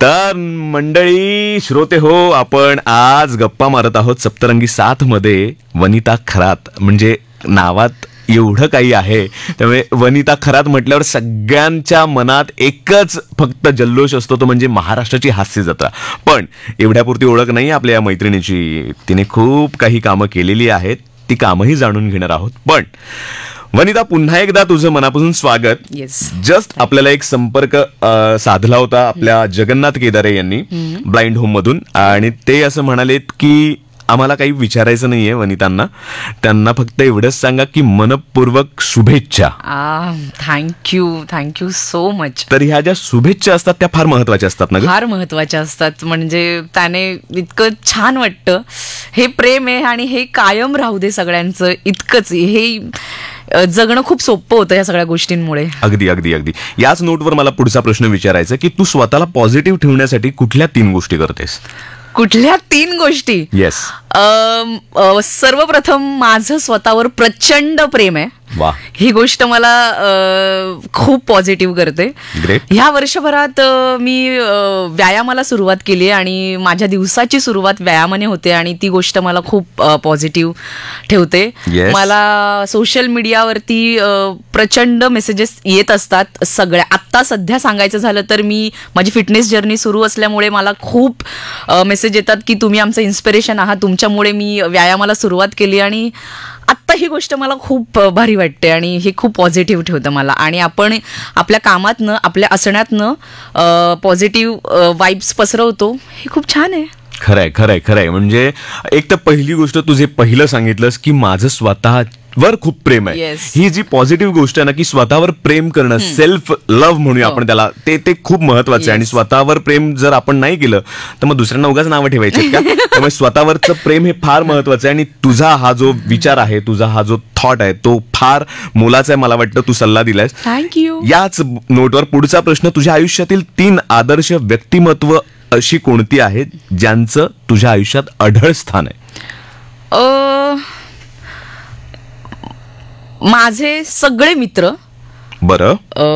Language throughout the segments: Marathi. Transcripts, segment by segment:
तर मंडळी श्रोते हो, आपण आज गप्पा मारत आहोत सप्तरंगी 7 मध्ये वनिता खरात. म्हणजे नावात एवढं काही आहे, त्यामुळे वनिता खरात म्हटल्यावर सगळ्यांच्या मनात एकच फक्त जल्लोष असतो, तो म्हणजे महाराष्ट्राची हास्य जत्रा. पण एवढ्यापुरती ओळख नाही आपल्या या मैत्रिणीची. तिने खूप काही कामं केलेली आहेत, ती कामही जाणून घेणार आहोत. पण वनिता, पुन्हा एकदा तुझं मनापासून स्वागत. जस्ट आपल्याला एक संपर्क साधला होता आपल्या जगन्नाथ केदारे यांनी ब्लाइंड होम मधून, आणि ते असं म्हणालेत की आम्हाला काही विचारायचं नाहीये वनितांना, त्यांना फक्त एवढंच सांगा की मनपूर्वक शुभेच्छा. Thank you so much. तर ह्या ज्या शुभेच्छा असतात त्या फार महत्वाच्या असतात ना? फार महत्वाच्या असतात. म्हणजे त्याने इतकं छान वाटतं. हे प्रेम आहे आणि हे कायम राहू दे सगळ्यांचं. इतकंच हे जगणं खूप सोपं होतं या सगळ्या गोष्टींमुळे. अगदी अगदी अगदी. याच नोटवर मला पुढचा प्रश्न विचारायचा की तू स्वतःला पॉझिटिव्ह ठेवण्यासाठी कुठल्या 3 गोष्टी करतेस? कुठल्या 3 गोष्टी? येस. सर्वप्रथम माझं स्वतःवर प्रचंड प्रेम आहे. वा. ही गोष्ट मला खूप पॉझिटिव्ह करते. ह्या वर्षभरात मी व्यायामाला सुरुवात केली आणि माझ्या दिवसाची सुरुवात व्यायामाने होते आणि ती गोष्ट मला खूप पॉझिटिव्ह ठेवते. मला सोशल मीडियावरती प्रचंड मेसेजेस येत असतात सगळ्या. आत्ता सध्या सांगायचं झालं तर मी माझी फिटनेस जर्नी सुरू असल्यामुळे मला खूप मेसेज येतात की तुम्ही आमचं इन्स्पिरेशन आहात, तुमच्यामुळे मी व्यायामाला सुरुवात केली. आणि आत्ता ही गोष्ट मला खूप भारी वाटते आणि हे खूप पॉझिटिव्ह ठेवतं मला. आणि आपण आपल्या कामातनं, आपल्या असण्यातनं पॉझिटिव्ह वाइब्स पसरवतो. हे खूप छान आहे. खरंय खरंय खरंय. म्हणजे एक तर पहिली गोष्ट तुझे पहिलं सांगितलंस की माझं स्वतःवर खूप प्रेम आहे. ही जी पॉझिटिव्ह गोष्ट आहे ना, की स्वतःवर प्रेम करणं, सेल्फ लव्ह म्हणूया आपण त्याला, ते खूप महत्वाचं आहे. आणि स्वतःवर प्रेम जर आपण नाही केलं तर मग दुसऱ्यांना उगाच नावं ठेवायची का? त्यामुळे स्वतःवरचं प्रेम हे फार महत्वाचं आहे. आणि तुझा हा जो विचार आहे, तुझा हा जो थॉट आहे, तो फार मोलाचा आहे. मला वाटतं तू सल्ला दिलायस. थँक्यू. याच नोटवर पुढचा प्रश्न, तुझ्या आयुष्यातील 3 आदर्श व्यक्तिमत्व अशी कोणती आहेत ज्यांचं तुझ्या आयुष्यात अढळ स्थान आहे? माझे सगळे मित्र. बरं.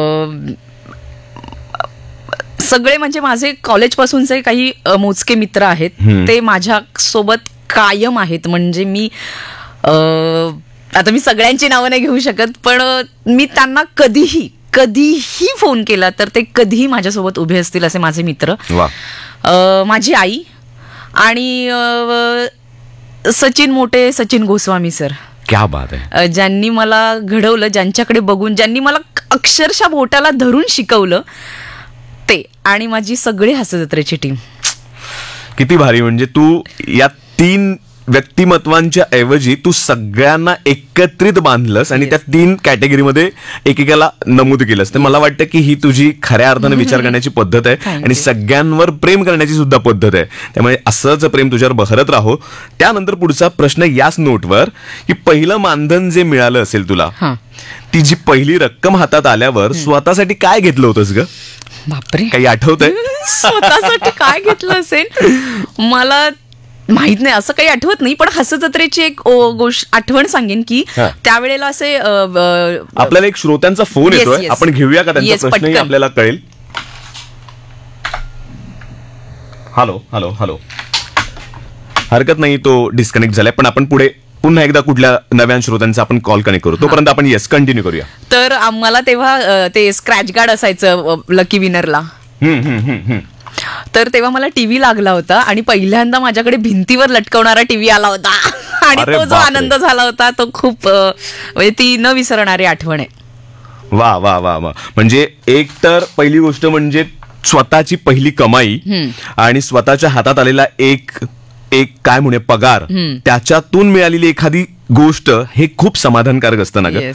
सगळे म्हणजे माझे कॉलेजपासूनचे काही मोजके मित्र आहेत, ते माझ्या सोबत कायम आहेत. म्हणजे मी आता मी सगळ्यांची नावं नाही घेऊ शकत, पण मी त्यांना कधीही फोन केला तर ते कधीही माझ्यासोबत उभे असतील असे माझे मित्र. माझी आई आणि सचिन गोस्वामी सर. क्या बात आहे. ज्यांनी मला घडवलं, ज्यांच्याकडे बघून, ज्यांनी मला अक्षरशः बोटाला धरून शिकवलं ते. आणि माझी सगळी हास्यजत्रेची टीम. किती भारी. म्हणजे तू या 3 व्यक्तिमत्वांच्या ऐवजी तू सगळ्यांना एकत्रित बांधलंस आणि त्या 3 कॅटेगरीमध्ये एकेकाला नमूद केलंस. तर मला वाटतं की ही तुझी खऱ्या अर्थानं विचार करण्याची पद्धत आहे आणि सगळ्यांवर प्रेम करण्याची सुद्धा पद्धत आहे. त्यामुळे असंच प्रेम तुझ्यावर बहरत राहो. त्यानंतर पुढचा प्रश्न याच नोटवर, की पहिलं मानधन जे मिळालं असेल तुला, ती जी पहिली रक्कम हातात आल्यावर स्वतःसाठी काय घेतलं होतंस ग? बापरे, काही आठवतंय? स्वतःसाठी काय घेतलं असेल मला माहित नाही, असं काही आठवत नाही. पण हास्यजत्रेची एक गोष्ट आठवण सांगेन की त्यावेळेला असे आपल्याला एक श्रोत्यांचा फोन येतोय, आपण घेऊया का त्यांचा प्रश्नही आपल्याला कळेल. Hello hello hello. हरकत नाही, तो डिस्कनेक्ट झालाय, पण आपण पुढे पुन्हा एकदा कुठल्या नव्या श्रोत्यांचा आपण कॉल कनेक्ट करू. तोपर्यंत आपण कंटिन्यू करूया. तर आम्हाला तेव्हा ते स्क्रॅच गार्ड असायचं लकी विनरला. तर तेव्हा मला टीव्ही लागला होता आणि पहिल्यांदा माझ्याकडे भिंतीवर लटकवणारा टीव्ही आला होता आणि तो जो आनंद झाला होता तो खूप ती न विसरणारी आठवण आहे. वा वा वा वा. म्हणजे एक तर पहिली गोष्ट म्हणजे स्वतःची पहिली कमाई आणि स्वतःच्या हातात आलेला एक काय म्हणे पगार, त्याच्यातून मिळालेली एखादी गोष्ट, हे खूप समाधानकारक असतं ना ग.